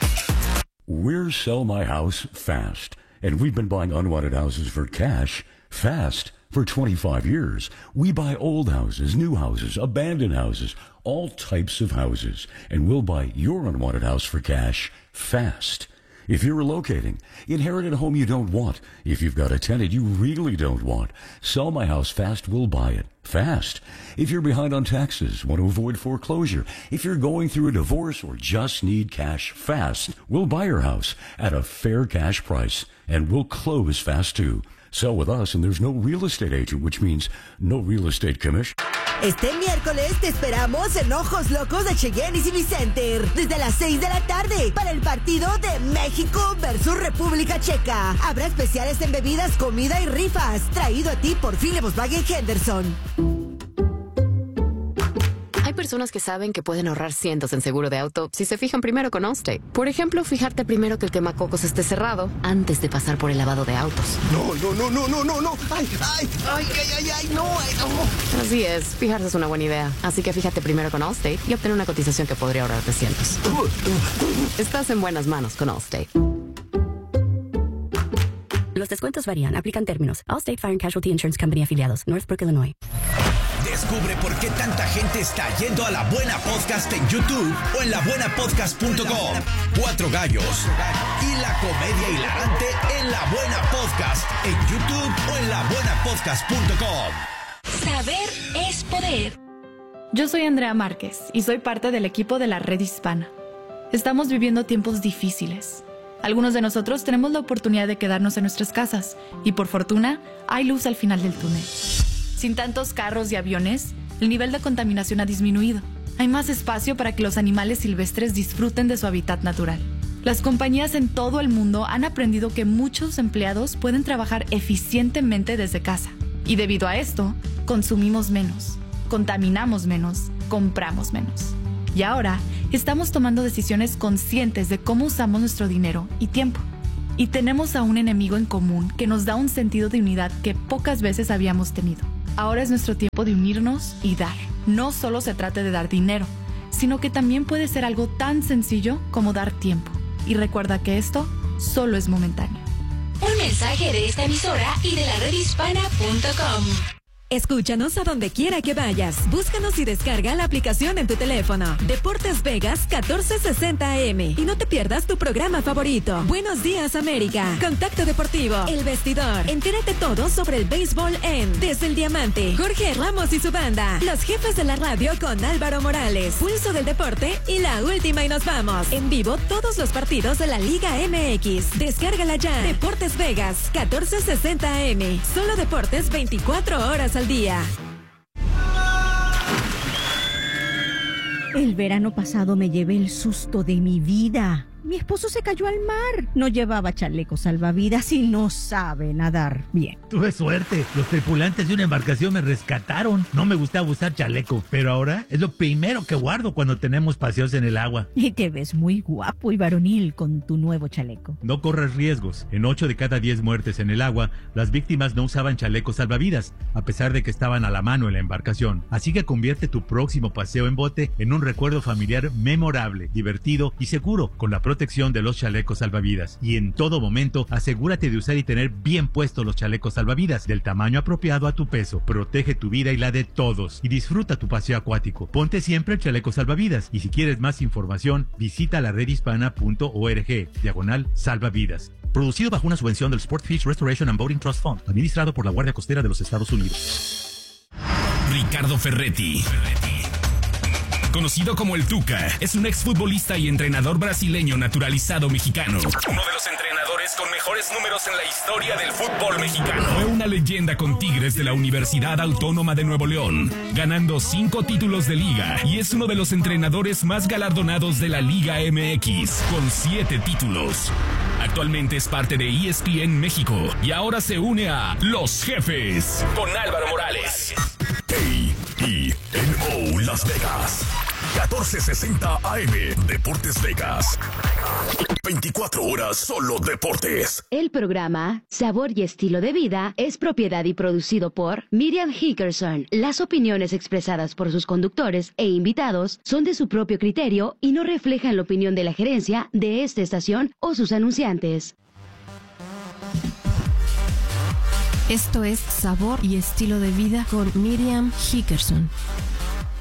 We're Sell My House Fast. And we've been buying unwanted houses for cash, fast, for twenty-five years. We buy old houses, new houses, abandoned houses, all types of houses. And we'll buy your unwanted house for cash, fast. If you're relocating, inherit a home you don't want. If you've got a tenant you really don't want, Sell My House Fast will buy it, fast. If you're behind on taxes, want to avoid foreclosure, if you're going through a divorce or just need cash fast, we'll buy your house at a fair cash price. And we'll close fast too. Sell with us and there's no real estate agent, which means no real estate commission. Este miércoles te esperamos en Ojos Locos de Cheyenne y Civic Center desde las seis de la tarde para el partido de México versus República Checa. Habrá especiales en bebidas, comida y rifas. Traído a ti por Philip Volkswagen Henderson. Hay personas que saben que pueden ahorrar cientos en seguro de auto si se fijan primero con Allstate. Por ejemplo, fijarte primero que el quemacocos esté cerrado antes de pasar por el lavado de autos. No, no, no, no, no, no, no. Ay, ay, ay, ay, ay, ay, no, ay, no. Así es, fijarse es una buena idea. Así que fíjate primero con Allstate y obtener una cotización que podría ahorrarte cientos. Estás en buenas manos con Allstate. Los descuentos varían. Aplican términos. Allstate Fire and Casualty Insurance Company afiliados. Northbrook, Illinois. Descubre por qué tanta gente está yendo a La Buena Podcast en YouTube o en la buena podcast punto com. Cuatro gallos y la comedia hilarante en La Buena Podcast en YouTube o en la buena podcast punto com. Saber es poder. Yo soy Andrea Márquez y soy parte del equipo de la Red Hispana. Estamos viviendo tiempos difíciles. Algunos de nosotros tenemos la oportunidad de quedarnos en nuestras casas y por fortuna hay luz al final del túnel. Sin tantos carros y aviones, el nivel de contaminación ha disminuido. Hay más espacio para que los animales silvestres disfruten de su hábitat natural. Las compañías en todo el mundo han aprendido que muchos empleados pueden trabajar eficientemente desde casa. Y debido a esto, consumimos menos, contaminamos menos, compramos menos. Y ahora, estamos tomando decisiones conscientes de cómo usamos nuestro dinero y tiempo. Y tenemos a un enemigo en común que nos da un sentido de unidad que pocas veces habíamos tenido. Ahora es nuestro tiempo de unirnos y dar. No solo se trata de dar dinero, sino que también puede ser algo tan sencillo como dar tiempo. Y recuerda que esto solo es momentáneo. Un mensaje de esta emisora y de la red hispana punto com. Escúchanos a donde quiera que vayas. Búscanos y descarga la aplicación en tu teléfono. Deportes Vegas catorce sesenta A M. Y no te pierdas tu programa favorito. Buenos días, América. Contacto Deportivo. El Vestidor. Entérate todo sobre el béisbol en Desde el Diamante. Jorge Ramos y su banda. Los jefes de la radio con Álvaro Morales. Pulso del Deporte y la última y nos vamos. En vivo todos los partidos de la Liga M X. Descárgala ya. Deportes Vegas catorce sesenta A M. Solo deportes veinticuatro horas al día. El verano pasado me llevé el susto de mi vida. Mi esposo se cayó al mar. No llevaba chaleco salvavidas y no sabe nadar bien. Tuve suerte. Los tripulantes de una embarcación me rescataron. No me gustaba usar chaleco, pero ahora es lo primero que guardo cuando tenemos paseos en el agua. Y te ves muy guapo y varonil con tu nuevo chaleco. No corras riesgos. En ocho de cada diez muertes en el agua, las víctimas no usaban chalecos salvavidas, a pesar de que estaban a la mano en la embarcación. Así que convierte tu próximo paseo en bote en un recuerdo familiar memorable, divertido y seguro con la protección de los chalecos salvavidas. Y en todo momento, asegúrate de usar y tener bien puestos los chalecos salvavidas del tamaño apropiado a tu peso. Protege tu vida y la de todos y disfruta tu paseo acuático. Ponte siempre el chaleco salvavidas y si quieres más información, visita la red hispana punto org, diagonal salvavidas. Producido bajo una subvención del Sportfish Restoration and Boating Trust Fund, administrado por la Guardia Costera de los Estados Unidos. Ricardo Ferretti, conocido como el Tuca, es un exfutbolista y entrenador brasileño naturalizado mexicano. Uno de los entrenadores con mejores números en la historia del fútbol mexicano. Fue una leyenda con Tigres de la Universidad Autónoma de Nuevo León, ganando cinco títulos de liga y es uno de los entrenadores más galardonados de la Liga M X, con siete títulos. Actualmente es parte de E S P N México y ahora se une a Los Jefes con Álvaro Morales. A E N O Las Vegas, catorce sesenta A M, Deportes Vegas. veinticuatro horas solo deportes. El programa Sabor y Estilo de Vida es propiedad y producido por Miriam Hickerson. Las opiniones expresadas por sus conductores e invitados son de su propio criterio y no reflejan la opinión de la gerencia de esta estación o sus anunciantes. Esto es Sabor y Estilo de Vida con Miriam Hickerson.